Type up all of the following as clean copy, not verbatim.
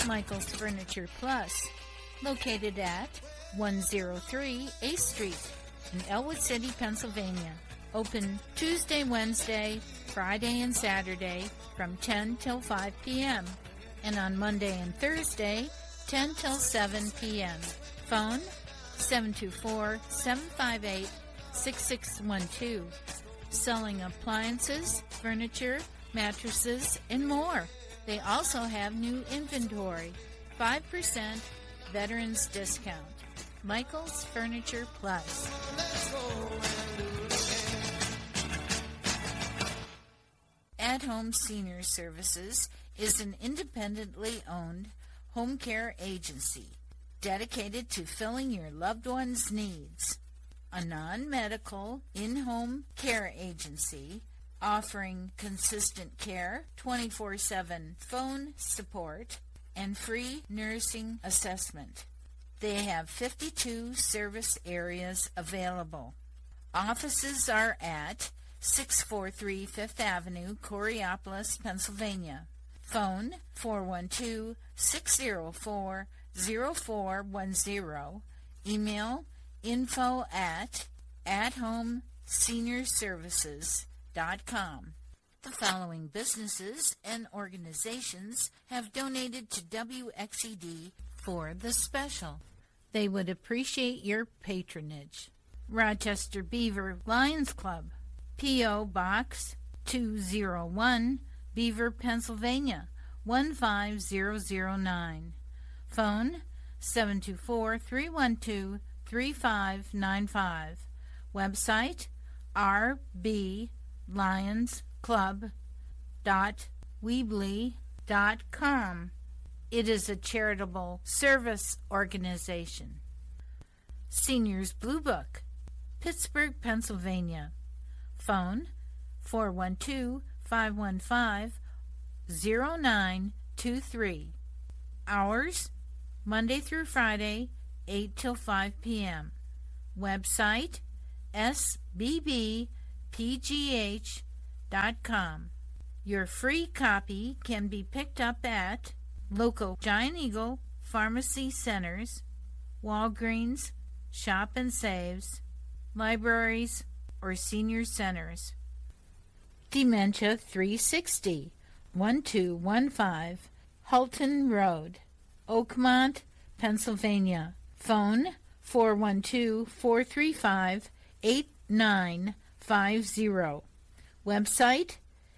Michael's Furniture Plus, located at 103 8th Street in Elwood City, Pennsylvania. Open Tuesday, Wednesday, Friday, and Saturday from 10 till 5 p.m. and on Monday and Thursday, 10 till 7 p.m. Phone 724-758-6612. Selling appliances, furniture, mattresses, and more. They also have new inventory. 5% veterans discount. Michael's Furniture Plus. At Home Senior Services is an independently owned home care agency dedicated to filling your loved one's needs. A non-medical in-home care agency offering consistent care, 24/7 phone support, and free nursing assessment. They have 52 service areas available. Offices are at 643 Fifth Avenue, Coraopolis, Pennsylvania. Phone 412-604-0410. Email info@homeseniorservices.com. The following businesses and organizations have donated to WXED for the special. They would appreciate your patronage. Rochester Beaver Lions Club, P.O. Box 201, Beaver, Pennsylvania 15009. Phone 724-312-3595. Website rblionsclub.weebly.com. It is a charitable service organization. Seniors Blue Book, Pittsburgh, Pennsylvania. Phone 412-515-0923. Hours Monday through Friday, 8 till 5 p.m. Website sbbpgh.com. Your free copy can be picked up at local Giant Eagle Pharmacy Centers, Walgreens, Shop and Saves, libraries, or senior centers. Dementia 360, 1215 Halton Road, Oakmont, Pennsylvania. Phone 412-435-8950. Website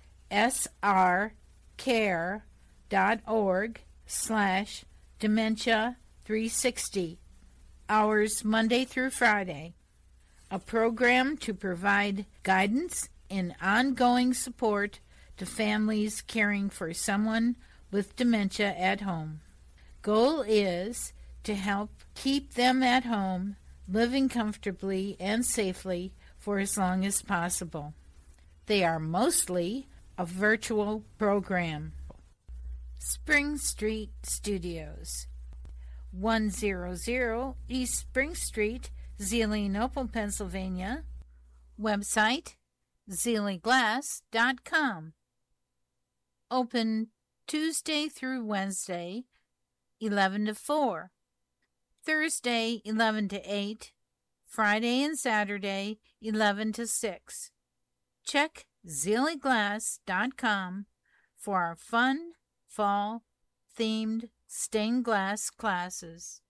srcare.org/dementia360. Hours Monday through Friday. A program to provide guidance and ongoing support to families caring for someone with dementia at home. Goal is to help keep them at home, living comfortably and safely for as long as possible. They are mostly a virtual program. Spring Street Studios, 100 East Spring Street, Zelienople, Pennsylvania. Website zelyglass.com. Open Tuesday through Wednesday, 11 to 4. Thursday, 11 to 8. Friday and Saturday, 11 to 6. Check zelyglass.com for our fun, fall-themed stained glass classes.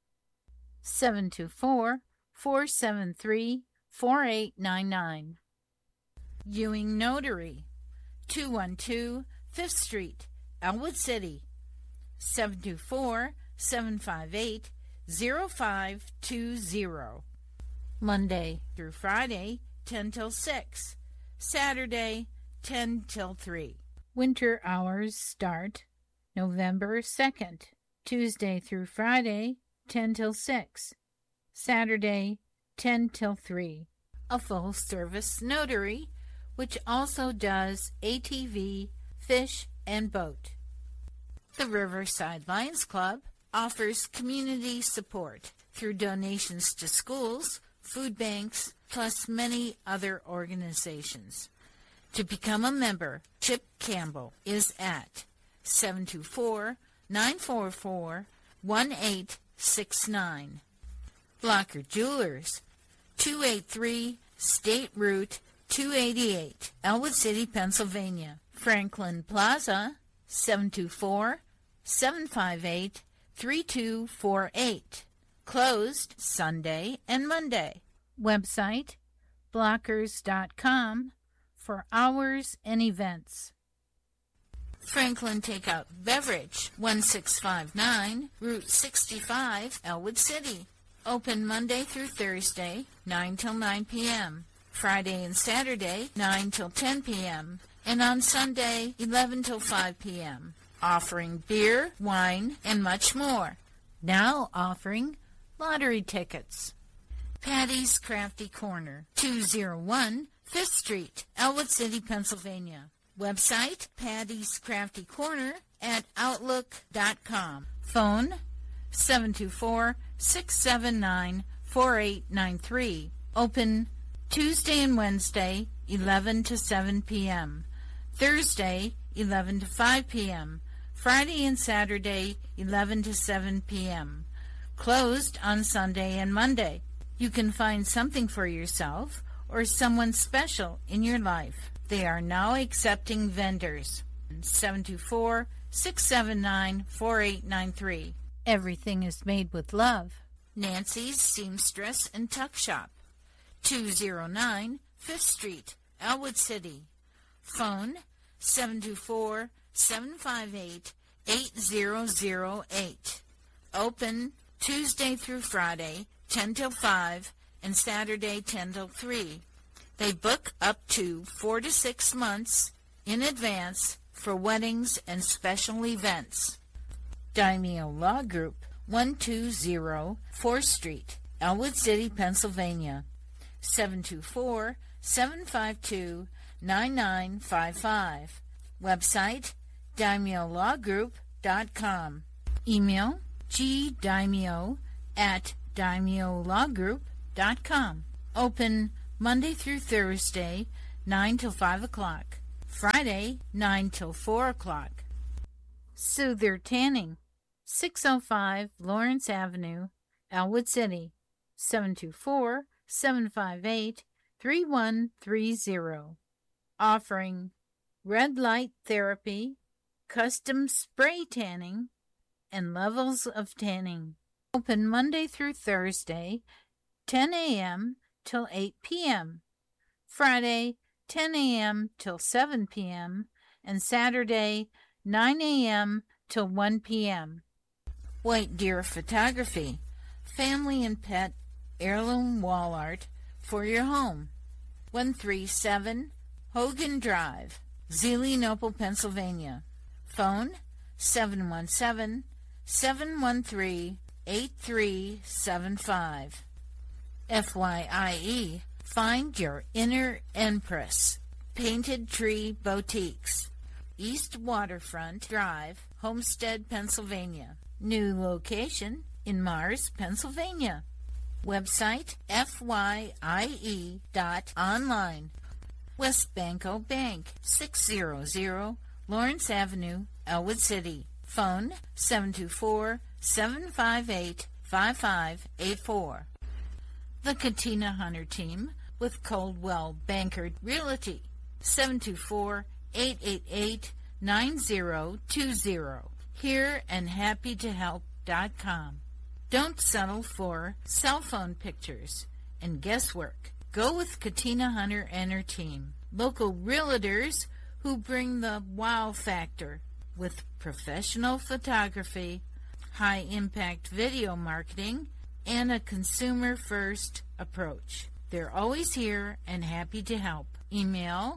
724-473-4899. Ewing Notary, 212 5th Street, Elwood City, 724-758-0520. Monday through Friday, 10 till 6. Saturday, 10 till 3. Winter hours start November 2nd. Tuesday through Friday, 10 till 6. Saturday, 10 till 3. A full-service notary, which also does ATV, fish, and boat. The Riverside Lions Club offers community support through donations to schools, food banks, plus many other organizations. To become a member, Chip Campbell is at 724 944-944-1869. Blocker Jewelers, 283 State Route 288, Elwood City, Pennsylvania. Franklin Plaza, 724-758-3248. Closed Sunday and Monday. Website, blockers.com for hours and events. Franklin Takeout Beverage, 1659 Route 65, Elwood City. Open Monday through Thursday, 9 till 9 p.m. Friday and Saturday, 9 till 10 p.m. And on Sunday, 11 till 5 p.m. Offering beer, wine, and much more. Now offering lottery tickets. Patty's Crafty Corner, 201 5th Street, Elwood City, Pennsylvania. Website, Patty's Crafty Corner at outlook.com. Phone, 724-679-4893. Open Tuesday and Wednesday, 11 to 7 p.m. Thursday, 11 to 5 p.m. Friday and Saturday, 11 to 7 p.m. Closed on Sunday and Monday. You can find something for yourself or someone special in your life. They are now accepting vendors. 724-679-4893. Everything is made with love. Nancy's Seamstress and Tuck Shop, 209 5th Street, Elwood City. Phone, 724-758-8008. Open Tuesday through Friday, 10 till 5, and Saturday, 10 till 3. They book up to 4 to 6 months in advance for weddings and special events. Daimyo Law Group, 120 4th Street, Elwood City, Pennsylvania. 724-752-9955. Website, daimyolawgroup.com. Email, gdaimyo@daimyolawgroup.com. Open Monday through Thursday, 9 till 5 o'clock. Friday, 9 till 4 o'clock. Soother Tanning, 605 Lawrence Avenue, Elwood City. 724-758-3130. Offering red light therapy, custom spray tanning, and levels of tanning. Open Monday through Thursday, 10 a.m. till 8 p.m. Friday, 10 a.m. till 7 p.m. and Saturday, 9 a.m. till 1 p.m. White Deer Photography, family and pet heirloom wall art for your home. 137 Hogan Drive, Zelienople, Pennsylvania. Phone, 717-713-8375. FYIE, find your inner empress. Painted Tree Boutiques, East Waterfront Drive, Homestead, Pennsylvania. New location in Mars, Pennsylvania. Website, fye.online. West Banco Bank, 600 Lawrence Avenue, Elwood City. Phone, 724-758-5584. The Katina Hunter Team with Coldwell Banker Realty, 724-888-9020. Here and happytohelp.com. Don't settle for cell phone pictures and guesswork. Go with Katina Hunter and her team. Local realtors who bring the wow factor with professional photography, high-impact video marketing, and a consumer-first approach. They're always here and happy to help. Email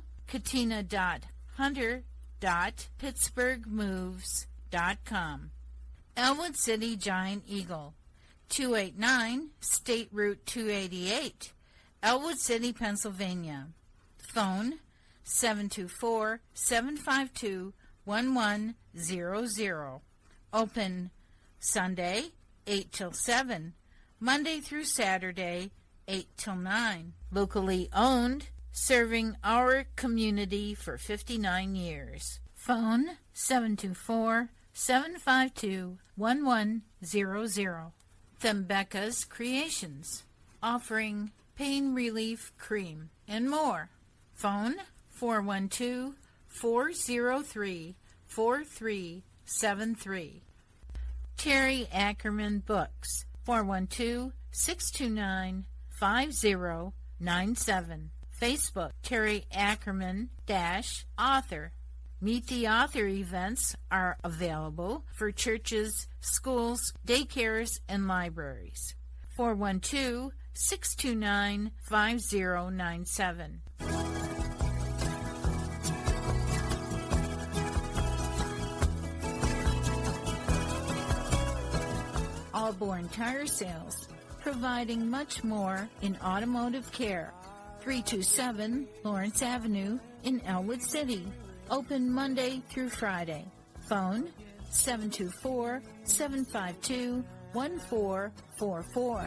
katina.hunter.pittsburghmoves.com. Elwood City Giant Eagle, 289 State Route 288, Elwood City, Pennsylvania. Phone, 724-752-1100. Open Sunday, 8 till 7. Monday through Saturday, 8 till 9. Locally owned, serving our community for 59 years. Phone, 724 414-752-1100. Thembecca's Creations, offering pain relief cream and more. Phone 412-403-4373. Terry Ackerman Books, 412-629-5097. Facebook, Terry Ackerman-author. Meet the Author events are available for churches, schools, daycares, and libraries. 412-629-5097. Allborn Tire Sales, providing much more in automotive care. 327 Lawrence Avenue in Elwood City. Open Monday through Friday. Phone 724-752-1444.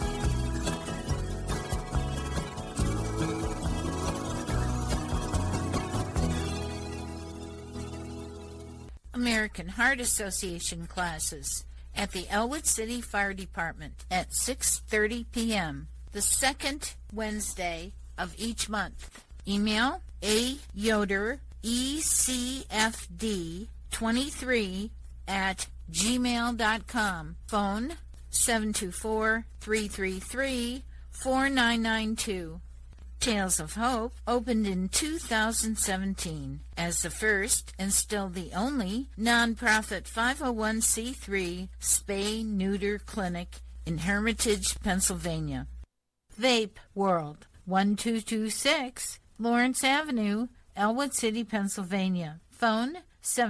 American Heart Association classes at the Elwood City Fire Department at 6:30 p.m. the second Wednesday of each month. Email ayoder ecfd23@gmail.com. Phone 724-333-4992. Tales of Hope opened in 2017 as the first and still the only nonprofit 501c3 spay-neuter clinic in Hermitage, Pennsylvania. Vape World, 1226 Lawrence Avenue, Elwood City, Pennsylvania. Phone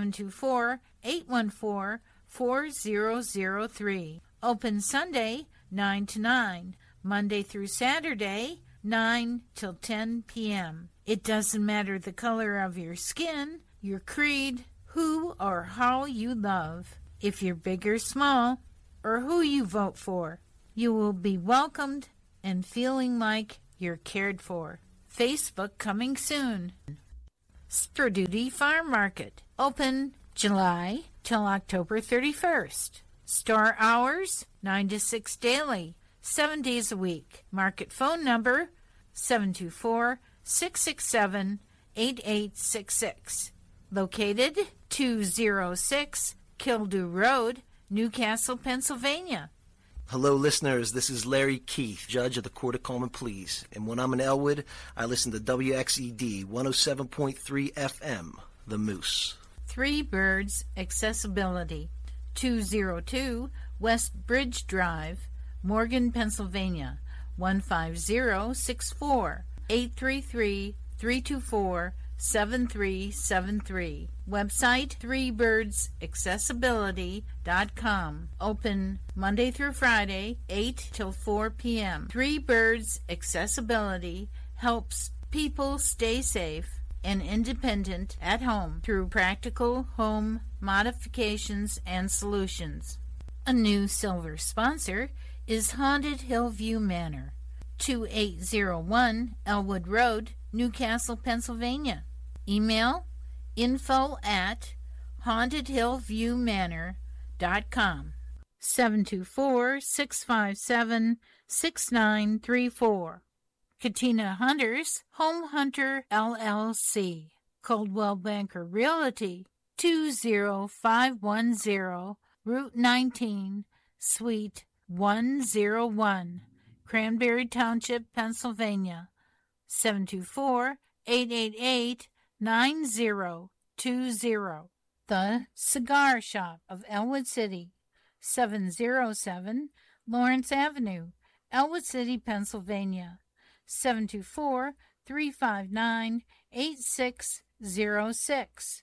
724-814-4003. Open Sunday, 9 to 9. Monday through Saturday, 9 till 10 p.m. It doesn't matter the color of your skin, your creed, who or how you love, if you're big or small, or who you vote for. You will be welcomed and feeling like you're cared for. Facebook coming soon. Sperduty Farm Market, open July till October 31st. Store hours, 9 to 6 daily, 7 days a week. Market phone number, 724-667-8866. Located 206 Kildew Road, Newcastle, Pennsylvania. Hello, listeners. This is Larry Keith, Judge of the Court of Common Pleas. And when I'm in Elwood, I listen to WXED 107.3 FM, The Moose. Three Birds Accessibility, 202 West Bridge Drive, Morgan, Pennsylvania, 15064, 833-324-7373. Website, threebirdsaccessibility.com. Open Monday through Friday, 8 till 4 p.m. Three Birds Accessibility helps people stay safe and independent at home through practical home modifications and solutions. A new silver sponsor is Haunted Hillview Manor, 2801 Elwood Road, Newcastle, Pennsylvania. Email info@hauntedhillviewmanor.com. 724-657-6934. Katina Hunters, Home Hunter LLC. Coldwell Banker Realty, 20510 Route 19, Suite 101, Cranberry Township, Pennsylvania, 724-888-9020. The Cigar Shop of Elwood City, 707 Lawrence Avenue, Elwood City, Pennsylvania, 724-359-8606.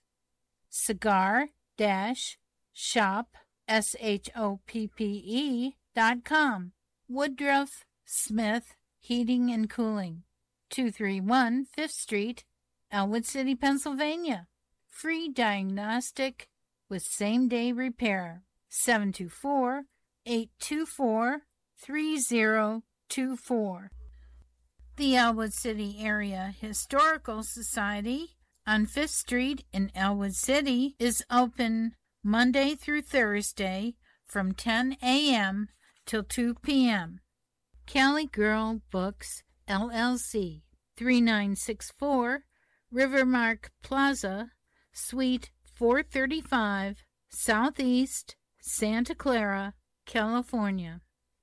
Cigar-shop, SHOPPE.com. Woodruff Smith Heating and Cooling, 231 5th Street, Elwood City, Pennsylvania. Free diagnostic with same-day repair. 724-824-3024. The Elwood City Area Historical Society on 5th Street in Elwood City is open Monday through Thursday from 10 a.m. till 2 p.m. Cali Girl Books, LLC, 3964 Rivermark Plaza, Suite 435, Southeast, Santa Clara, California,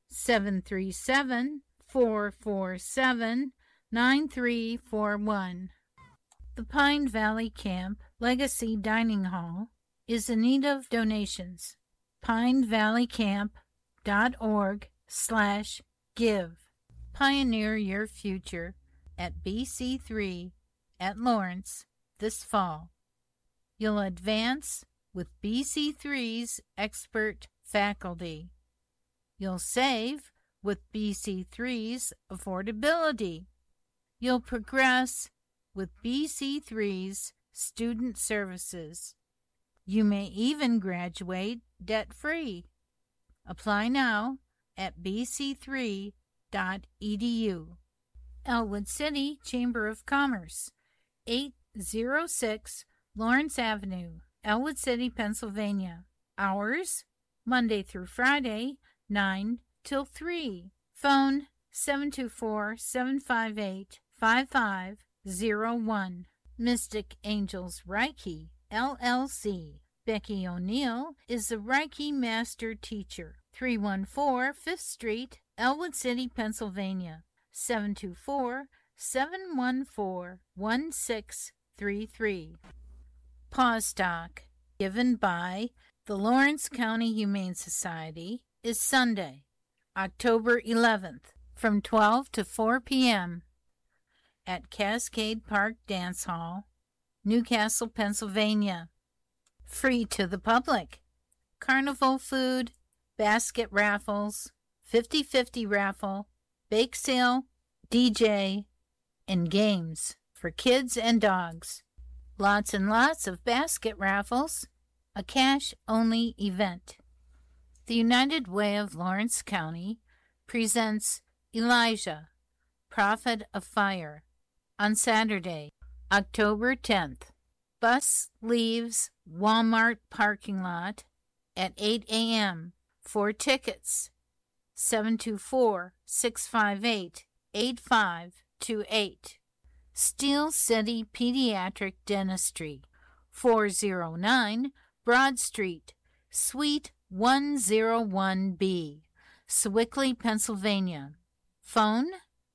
737-447-9341. The Pine Valley Camp Legacy Dining Hall is in need of donations. pinevalleycamp.org/give. Pioneer your future at BC3 at Lawrence this fall. You'll advance with BC3's expert faculty. You'll save with BC3's affordability. You'll progress with BC3's student services. You may even graduate debt-free. Apply now at bc3.edu. Elwood City Chamber of Commerce, 806 Lawrence Avenue, Elwood City, Pennsylvania. Hours, Monday through Friday, 9 till 3. Phone 724-758-5501. Mystic Angels Reiki, LLC. Becky O'Neill is the Reiki Master Teacher. 314 5th Street, Elwood City, Pennsylvania. 724-714-1633. Pause Talk, given by the Lawrence County Humane Society, is Sunday, October 11th, from 12 to 4 p.m. at Cascade Park Dance Hall, Newcastle, Pennsylvania. Free to the public. Carnival food, basket raffles, 50-50 raffle, bake sale, DJ, and games for kids and dogs. Lots and lots of basket raffles, a cash-only event. The United Way of Lawrence County presents Elijah, Prophet of Fire, on Saturday, October 10th. Bus leaves Walmart parking lot at 8 a.m. For tickets, 724-658-8528. Steel City Pediatric Dentistry, 409 Broad Street, Suite 101B, Sewickley, Pennsylvania. Phone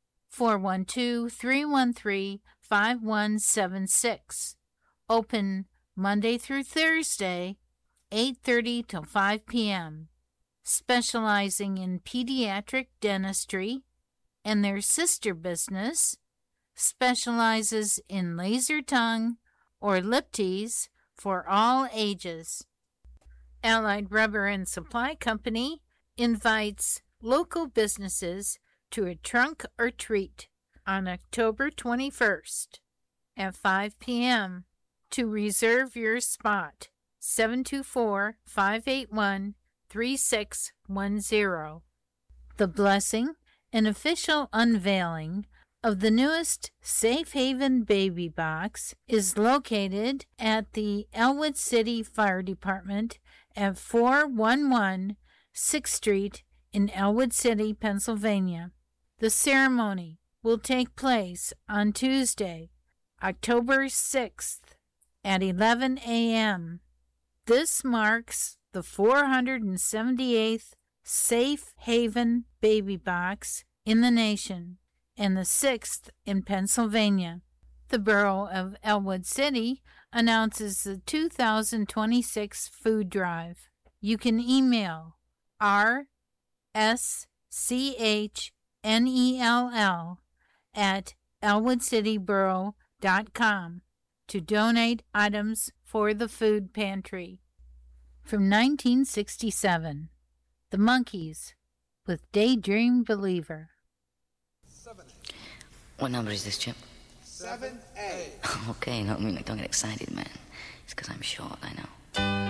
412-313-5176. Open Monday through Thursday, 8:30 till 5 p.m. Specializing in pediatric dentistry, and their sister business specializes in laser tongue or lip tease for all ages. Allied Rubber and Supply Company invites local businesses to a trunk or treat on October 21st at 5 p.m. To reserve your spot, 724-581-3610. The Blessing, an official unveiling of the newest Safe Haven Baby Box, is located at the Elwood City Fire Department at 411 6th Street in Elwood City, Pennsylvania. The ceremony will take place on Tuesday, October 6th at 11 a.m. This marks the 478th Safe Haven Baby Box in the nation and the 6th in Pennsylvania. The Borough of Elwood City announces the 2026 food drive. You can email rschnell@elwoodcityborough.com to donate items for the food pantry. From 1967, The Monkees with Daydream Believer. 7A. What number is this, Chip? 7A. Okay, don't get excited, man. It's because I'm short, I know.